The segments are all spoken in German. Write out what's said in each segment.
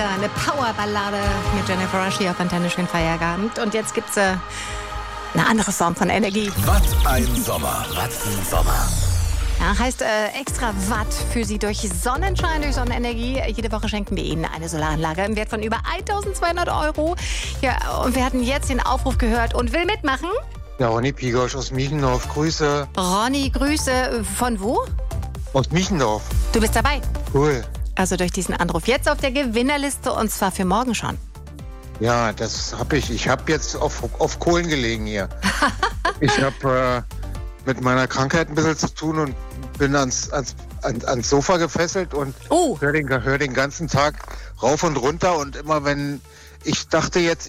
eine Powerballade mit Jennifer Rush hier auf Antenne. Schönen Feierabend. Und jetzt gibt's eine andere Form von Energie. Watt ein Sommer. Watt ein Sommer. Ja, heißt extra Watt für Sie durch Sonnenschein, durch Sonnenenergie. Jede Woche schenken wir Ihnen eine Solaranlage im Wert von über 1.200 €. Ja, und wir hatten jetzt den Aufruf gehört und will mitmachen. Ja, Ronny Pigosch aus Miechendorf. Grüße. Ronny, Grüße. Von wo? Aus Miechendorf. Du bist dabei. Cool. Also durch diesen Anruf jetzt auf der Gewinnerliste und zwar für morgen schon. Ja, das habe ich. Ich habe jetzt auf Kohlen gelegen hier. Ich habe mit meiner Krankheit ein bisschen zu tun und bin ans Sofa gefesselt und hör den ganzen Tag rauf und runter. Und immer wenn ich dachte ich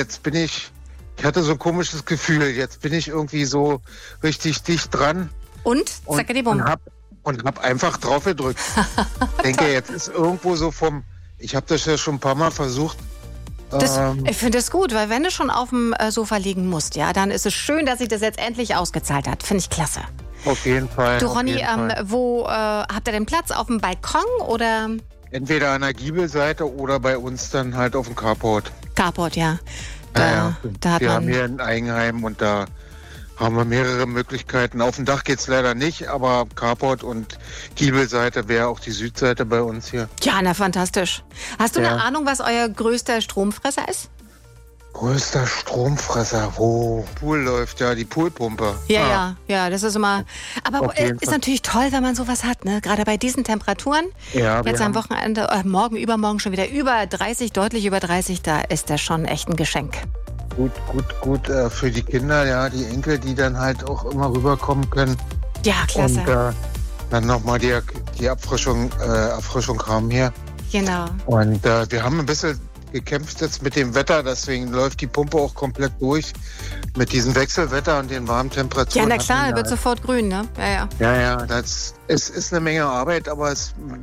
hatte so ein komisches Gefühl. Jetzt bin ich irgendwie so richtig dicht dran. Und hab einfach drauf gedrückt. Denke, jetzt ist irgendwo so ich habe das ja schon ein paar Mal versucht. Ich finde es gut, weil wenn du schon auf dem Sofa liegen musst, ja, dann ist es schön, dass sich das jetzt endlich ausgezahlt hat. Finde ich klasse. Auf jeden Fall. Du, Ronny, wo habt ihr den Platz? Auf dem Balkon oder? Entweder an der Giebelseite oder bei uns dann halt auf dem Carport. Carport, ja. Wir haben hier ein Eigenheim und da haben wir mehrere Möglichkeiten. Auf dem Dach geht's leider nicht, aber Carport und Giebelseite wäre auch die Südseite bei uns hier. Ja, na fantastisch. Hast du eine Ahnung, was euer größter Stromfresser ist? Größter Stromfresser, wo Pool läuft, ja, die Poolpumpe. Ja, das ist immer. Aber ist natürlich toll, wenn man sowas hat, ne? Gerade bei diesen Temperaturen. Ja, jetzt am Wochenende, morgen, übermorgen schon wieder über 30, deutlich über 30, da ist das schon echt ein Geschenk. Gut für die Kinder, ja, die Enkel, die dann halt auch immer rüberkommen können. Ja, klasse. Und dann nochmal die Abfrischung haben hier. Genau. Und wir haben ein bisschen gekämpft jetzt mit dem Wetter, deswegen läuft die Pumpe auch komplett durch. Mit diesem Wechselwetter und den warmen Temperaturen. Ja, na klar, wird sofort grün, ne? Ja, es ist eine Menge Arbeit, aber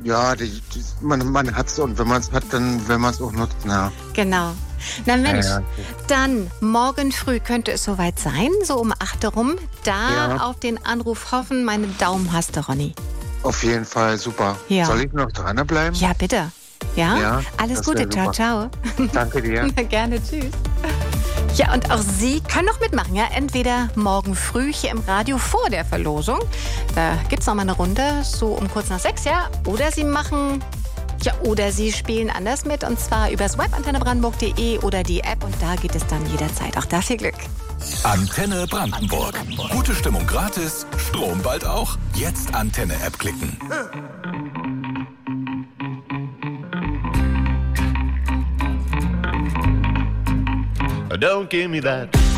man hat es und wenn man es hat, dann will man es auch nutzen, ja. Genau. Na Mensch, dann morgen früh könnte es soweit sein, so um 8 Uhr rum. Auf den Anruf hoffen, meine Daumen hast du, Ronny. Auf jeden Fall, super. Ja. Soll ich noch dranbleiben? Ja, bitte. Ja? Alles Gute, ciao. Danke dir. Gerne, tschüss. Ja, und auch Sie können noch mitmachen, ja. Entweder morgen früh hier im Radio vor der Verlosung. Da gibt es noch mal eine Runde, so um kurz nach 6, ja. Oder Sie spielen anders mit, und zwar übers Web antennebrandenburg.de oder die App, und da geht es dann jederzeit. Auch da viel Glück. Antenne Brandenburg. Gute Stimmung gratis, Strom bald auch. Jetzt Antenne-App klicken. Don't give me that